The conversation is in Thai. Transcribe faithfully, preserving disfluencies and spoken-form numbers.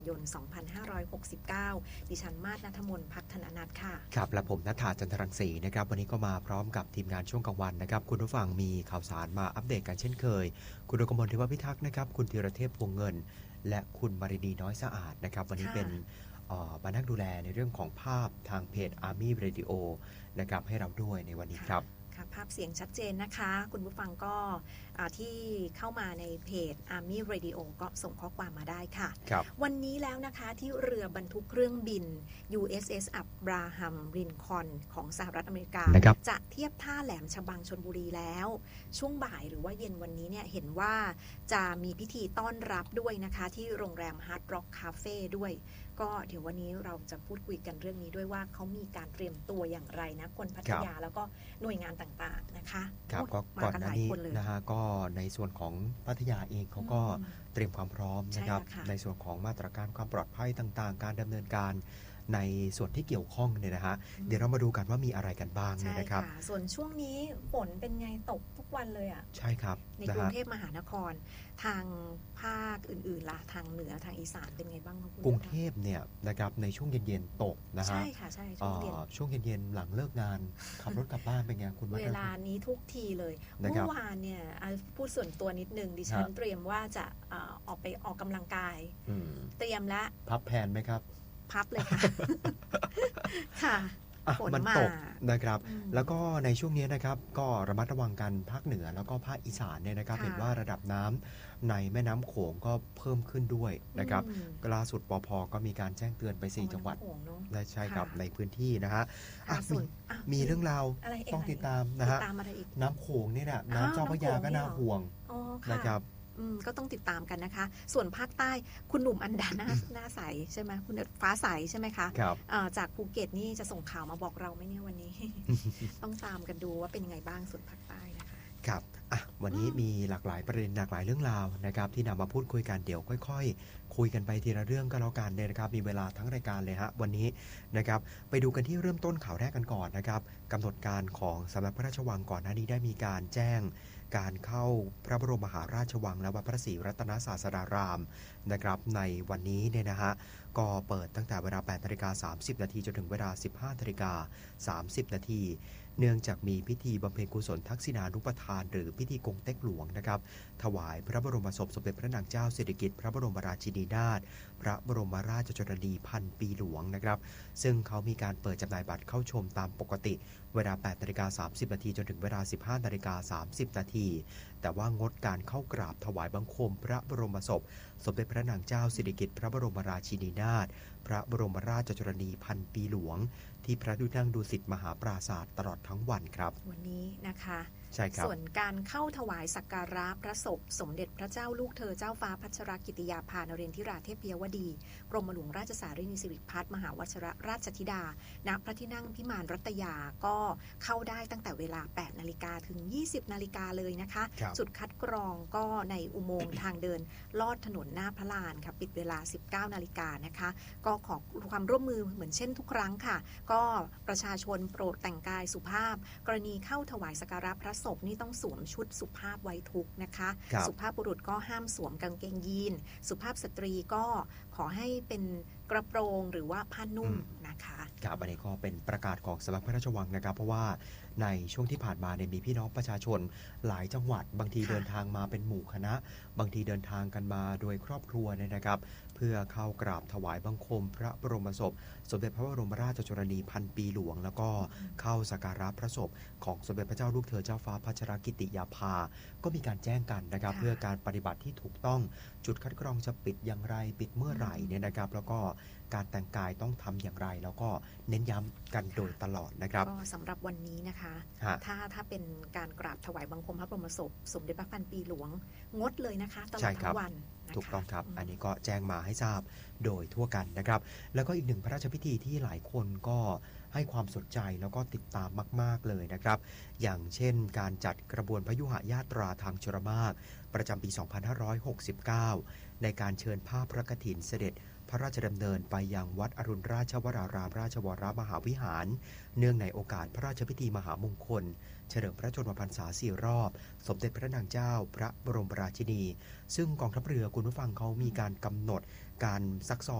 ยน สองพันห้าร้อยหกสิบเก้า ดิฉันมาศ ณัฐมนต์ ภักธนนัทค่ะครับและผมณัฐฐา จันทรังสีนะครับวันนี้ก็มาพร้อมกับทีมงานช่วงกลางวันนะครับคุณผู้ฟังมีข่าวสารมาอัปเดตกันเช่นเคยคุณดกมล เทวพิทักษ์นะครับคุณธีรเทพ พวงเงินและคุณมารินีน้อยสะอาดนะครับวันนี้เป็นมานั่งดูแลในเรื่องของภาพทางเพจ Army Radio นะครับให้เราด้วยในวันนี้ครับภาพเสียงชัดเจนนะคะคุณผู้ฟังก็ที่เข้ามาในเพจ Army Radio ก็ส่งข้อความมาได้ค่ะวันนี้แล้วนะคะที่เรือบรรทุกเครื่องบิน ยู เอส เอส อับราฮัม ลินคอล์นของสหรัฐอเมริกาจะเทียบท่าแหลมฉบังชลบุรีแล้วช่วงบ่ายหรือว่าเย็นวันนี้เนี่ยเห็นว่าจะมีพิธีต้อนรับด้วยนะคะที่โรงแรม Hard Rock Cafe ด้วยก็เดี๋ยววันนี้เราจะพูดคุยกันเรื่องนี้ด้วยว่าเขามีการเตรียมตัวอย่างไรนะคนพัทยาแล้วก็หน่วยงานต่างๆนะคะครับก็ก่อนหน้านี้นะฮะก็ในส่วนของพัทยาเองเขาก็เตรียมความพร้อมนะครับ ในส่วนของมาตรการความปลอดภัยต่างๆการดำเนินการในส่วนที่เกี่ยวข้องเนี่ยนะฮะเดี๋ยวเรามาดูกันว่ามีอะไรกันบ้างเนี่ยนะครับส่วนช่วงนี้ฝนเป็นไงตกทุกวันเลยอ่ะใช่ครับในกรุงเทพมหานครทางภาคอื่นๆล่ะทางเหนือทางอีสานเป็นไงบ้างครับกรุงเทพเนี่ยนะครับในช่วงเย็นๆตกนะฮะใช่ค่ะใช่ช่วงเย็นช่วงเย็นๆหลังเลิกงานขับรถกลับบ้านเป็นไงคุณเวลานี้ทุกทีเลยเมื่อวานเนี่ยพูดส่วนตัวนิดนึงดิฉันเตรียมว่าจะออกไปออกกำลังกายเตรียมแล้วพับแผนไหมครับพับเลยค่ะค่ะมันตกนะครับแล้วก็ในช่วงนี้นะครับก็ระมัดระวังกันภาคเหนือแล้วก็ภาคอีสานเนี่ยนะครับเห็นว่าระดับน้ำในแม่น้ำโขงก็เพิ่มขึ้นด้วยนะครับล่าสุดปภ.ก็มีการแจ้งเตือนไปสี่จังหวัดและใช่ครับในพื้นที่นะฮะมีเรื่องราวต้องติดตามนะฮะน้ำโขงนี่แหละน้ำเจ้าพระยาก็น่าห่วงนะครับก็ต้องติดตามกันนะคะส่วนภาคใต้คุณหนุ่มอันดาหน้าหน้าใสใช่ไหมคุณฟ้าใสใช่ไหมคะจากภูเก็ตนี่จะส่งข่าวมาบอกเราไหมเนี่ยวันนี้ ต้องตามกันดูว่าเป็นยังไงบ้างส่วนภาคใต้นะคะครับอ่ะวันนี้มีหลากหลายประเด็นหลากหลายเรื่องราวนะครับที่นำมาพูดคุยกันเดี๋ยวค่อยๆคุยกันไปทีละเรื่องก็แล้วกันเนี่ยนะครับมีเวลาทั้งรายการเลยฮะวันนี้นะครับไปดูกันที่เริ่มต้นข่าวแรกกันก่อนนะครับกำหนดการของสำนักพระราชวังก่อนหน้านี้ได้มีการแจ้งการเข้าพระบรมมหาราชวังและวัดพระศรีรัตนศาสดารามนะครับในวันนี้เนี่ยนะฮะก็เปิดตั้งแต่เวลา แปดนาฬิกาสามสิบนาทีจนถึงเวลา สิบห้านาฬิกาสามสิบนาทีเนื่องจากมีพิธีบำเพ็ญกุศลทักษิณานุปทานหรือพิธีกงเต็กหลวงนะครับถวายพระบรมศพสมเด็จพระนางเจ้าสิริกิติ์พระบรมราชินีนาถพระบรมราชชนนีพันปีหลวงนะครับซึ่งเขามีการเปิดจำหน่ายบัตรเข้าชมตามปกติเวลา แปดนาฬิกาสามสิบนาทีจนถึงเวลา สิบห้านาฬิกาสามสิบนาทีแต่ว่างดการเข้ากราบถวายบังคมพระบรมศพสมเด็จพระนางเจ้าสิริกิติ์พระบรมราชินีนาถพระบรมราชชนนีพันปีหลวงที่พระที่นั่งดุสิตมหาปราสาทตลอดทั้งวันครับวันนี้นะคะใช่ครับส่วนการเข้าถวายสักการะพระศพสมเด็จพระเจ้าลูกเธอเจ้าฟ้าพัชรกิติยาภานเรนทิราเทพยวดีกรมหลวงราชสารีนิสิริพัฒน์มหาวชิรราชธิดาณพระที่นั่งพิมานรัตยาก็เข้าได้ตั้งแต่เวลา แปดนาฬิกาถึง ยี่สิบนาฬิกาเลยนะคะจุดคัดกรองก็ในอุโมงค์ทางเดินลอดถนนหน้าพระลานค่ะปิดเวลา สิบเก้านาฬิกานะคะก็ขอความร่วมมือเหมือนเช่นทุกครั้งค่ะก็ประชาชนโปรดแต่งกายสุภาพกรณีเข้าถวายสักการะพระศพนี่ต้องสวมชุดสุภาพไว้ทุกนะคะสุภาพบุรุษก็ห้ามสวมกางเกงยีนสุภาพสตรีก็ขอให้เป็นกระโปรงหรือว่าผ้านุ่มนะคะครับอันนี้ก็เป็นประกาศของสำนักพระราชวังนะครับเพราะว่าในช่วงที่ผ่านมาเนี่ยมีพี่น้องประชาชนหลายจังหวัดบางทีเดินทางมาเป็นหมู่คณะบางทีเดินทางกันมาโดยครอบครัวเนี่ยนะครับเพื่อเข้ากราบถวายบังคมพระบรมศพสมเด็จพระบรมราชชนนีพันปีหลวงแล้วก็เข้าสักการะพระศพของสมเด็จพระเจ้าลูกเธอเจ้าฟ้าพัชรกิติยาภาก็มีการแจ้งกันนะครับเพื่อการปฏิบัติที่ถูกต้องจุดคัดกรองจะปิดอย่างไรปิดเมื่อไหร่เนี่ยนะครับแล้วก็การแต่งกายต้องทำอย่างไรแล้วก็เน้นย้ำกันโดยตลอดนะครับก็สำหรับวันนี้นะคะถ้าถ้าเป็นการกราบถวายบังคมพระบรมศพสมเด็จพระพันปีหลวงงดเลยนะคะตลอดทั้งวันถูกต้องครับอันนี้ก็แจ้งมาให้ทราบโดยทั่วกันนะครับแล้วก็อีกหนึ่งพระราชพิธีที่หลายคนก็ให้ความสนใจแล้วก็ติดตามมากๆเลยนะครับอย่างเช่นการจัดกระบวนพยุหญาตราทางชลมารประจำปี สองพันห้าร้อยหกสิบเก้า ในการเชิญภาพพระกฐินเสด็จพระราชดำเนินไปยังวัดอรุณราชวรารามราชวรมหาวิหารเนื่องในโอกาสพระราชพิธีมหามงคลเฉลิมพระชนมพรรษาสี่รอบสมเด็จพระนางเจ้าพระบรมราชินีซึ่งกองทัพเรือคุณผู้ฟังเขามีการกำหนดการซักซ้อม